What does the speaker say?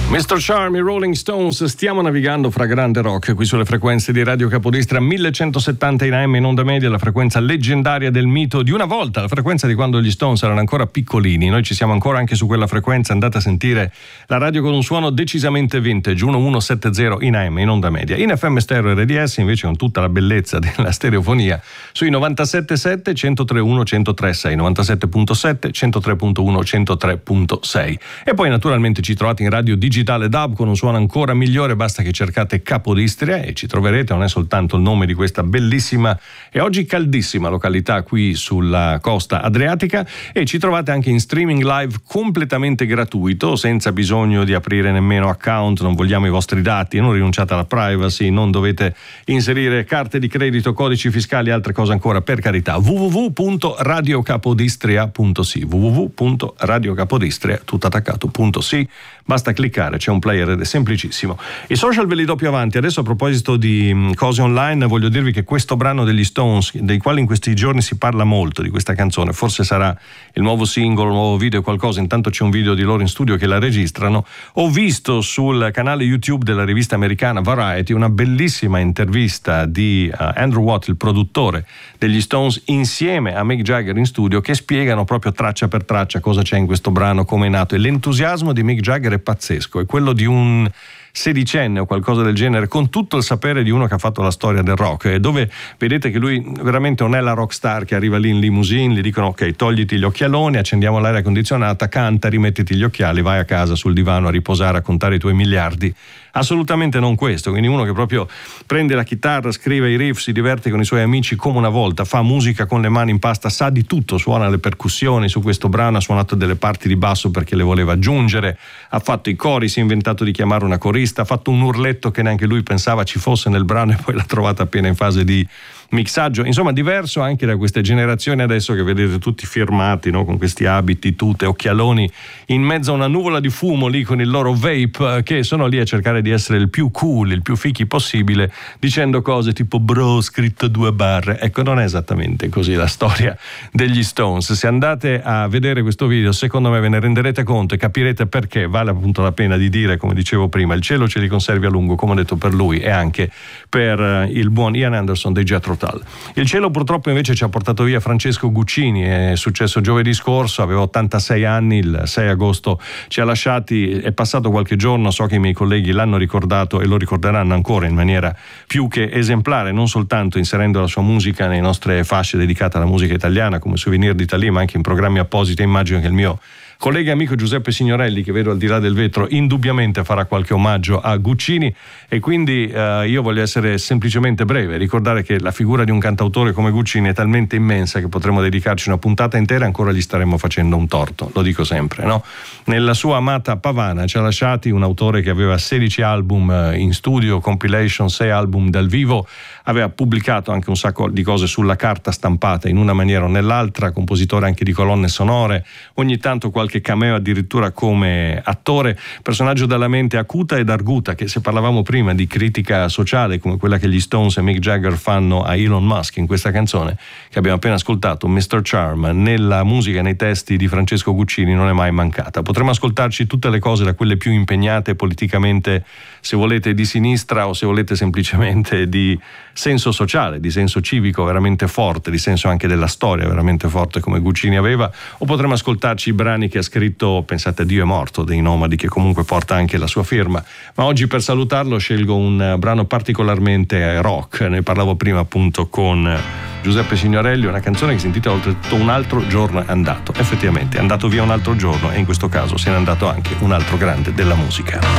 Mr. Charm, i Rolling Stones, stiamo navigando fra grande rock qui sulle frequenze di Radio Capodistria 1170 in AM in onda media, la frequenza leggendaria del mito di una volta, la frequenza di quando gli Stones erano ancora piccolini. Noi ci siamo ancora anche su quella frequenza, andate a sentire la radio con un suono decisamente vintage, 1170 in AM in onda media. In FM stereo RDS invece con tutta la bellezza della stereofonia sui 97.7, 103.1, 103.6, 97.7, 103.1, 103.6 e poi naturalmente ci trovate in radio digitale DAB con un suono ancora migliore, basta che cercate Capodistria e ci troverete. Non è soltanto il nome di questa bellissima e oggi caldissima località qui sulla costa adriatica, e ci trovate anche in streaming live completamente gratuito, senza bisogno di aprire nemmeno account, non vogliamo i vostri dati, non rinunciate alla privacy, non dovete inserire carte di credito, codici fiscali e altre cose ancora, per carità. www.radiocapodistria.si www.radiocapodistria.si, basta cliccare, c'è un player ed è semplicissimo. I social ve li do più avanti. Adesso, a proposito di cose online, voglio dirvi che questo brano degli Stones, dei quali in questi giorni si parla molto di questa canzone, forse sarà il nuovo singolo, il nuovo video, qualcosa, intanto c'è un video di loro in studio che la registrano. Ho visto sul canale YouTube della rivista americana Variety una bellissima intervista di Andrew Watt, il produttore degli Stones, insieme a Mick Jagger in studio, che spiegano proprio traccia per traccia cosa c'è in questo brano, come è nato, e l'entusiasmo di Mick Jagger è pazzesco, è quello di un sedicenne o qualcosa del genere, con tutto il sapere di uno che ha fatto la storia del rock, e dove vedete che lui veramente non è la rockstar che arriva lì in limousine, gli dicono ok, togliti gli occhialoni, accendiamo l'aria condizionata, canta, rimettiti gli occhiali, vai a casa sul divano a riposare, a contare i tuoi miliardi. Assolutamente non questo. Quindi uno che proprio prende la chitarra, scrive i riff, si diverte con i suoi amici come una volta, fa musica con le mani in pasta, sa di tutto, suona le percussioni su questo brano, ha suonato delle parti di basso perché le voleva aggiungere, ha fatto i cori, si è inventato di chiamare una corista, ha fatto un urletto che neanche lui pensava ci fosse nel brano e poi l'ha trovata appena in fase di mixaggio. Insomma, diverso anche da queste generazioni adesso che vedete tutti firmati, no? Con questi abiti, tute, occhialoni, in mezzo a una nuvola di fumo lì con il loro vape, che sono lì a cercare di essere il più cool, il più fichi possibile, dicendo cose tipo bro, scritto 2 barre. Ecco, non è esattamente così la storia degli Stones. Se andate a vedere questo video, secondo me ve ne renderete conto e capirete perché vale appunto la pena di dire, come dicevo prima, il cielo ce li conservi a lungo, come ho detto per lui e anche per il buon Ian Anderson dei Jethro Tull. Il cielo purtroppo invece ci ha portato via Francesco Guccini, è successo giovedì scorso, aveva 86 anni, il 6 agosto ci ha lasciati, è passato qualche giorno, so che i miei colleghi l'hanno ricordato e lo ricorderanno ancora in maniera più che esemplare, non soltanto inserendo la sua musica nelle nostre fasce dedicate alla musica italiana come Souvenir d'Italia, ma anche in programmi appositi. Immagino che il mio collega e amico Giuseppe Signorelli, che vedo al di là del vetro, indubbiamente farà qualche omaggio a Guccini, e quindi io voglio essere semplicemente breve, ricordare che la figura di un cantautore come Guccini è talmente immensa che potremmo dedicarci una puntata intera e ancora gli staremmo facendo un torto, lo dico sempre, no? Nella sua amata Pavana ci ha lasciati un autore che aveva 16 album in studio, compilation, 6 album dal vivo, aveva pubblicato anche un sacco di cose sulla carta stampata in una maniera o nell'altra, compositore anche di colonne sonore, ogni tanto qualche cameo addirittura come attore, personaggio dalla mente acuta ed arguta, che se parlavamo prima di critica sociale come quella che gli Stones e Mick Jagger fanno a Elon Musk in questa canzone che abbiamo appena ascoltato, Mr. Charm, nella musica e nei testi di Francesco Guccini non è mai mancata. Potremmo ascoltarci tutte le cose, da quelle più impegnate politicamente, se volete di sinistra, o se volete semplicemente di senso sociale, di senso civico veramente forte, di senso anche della storia veramente forte come Guccini aveva, o potremmo ascoltarci i brani che ha scritto, pensate a Dio è morto dei Nomadi, che comunque porta anche la sua firma. Ma oggi per salutarlo scelgo un brano particolarmente rock, ne parlavo prima appunto con Giuseppe Signorelli, una canzone che si intitola oltretutto Un altro giorno è andato. Effettivamente è andato via un altro giorno, e in questo caso se n'è andato anche un altro grande della musica.